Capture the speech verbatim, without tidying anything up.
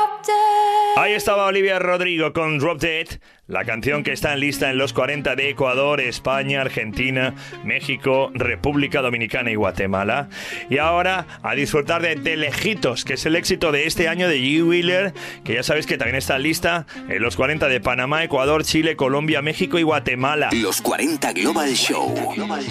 Ahí estaba Olivia Rodrigo con Drop Dead, la canción que está en lista en los cuarenta de Ecuador, España, Argentina, México, República Dominicana y Guatemala. Y ahora a disfrutar de De Lejitos, que es el éxito de este año de G. Wheeler, que ya sabes que también está en lista en los cuarenta de Panamá, Ecuador, Chile, Colombia, México y Guatemala. Los cuarenta Global Show.